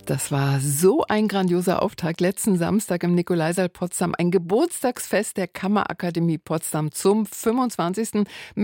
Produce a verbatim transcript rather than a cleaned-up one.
Das war so ein grandioser Auftakt letzten Samstag im Nikolaisaal Potsdam. Ein Geburtstagsfest der Kammerakademie Potsdam zum fünfundzwanzigsten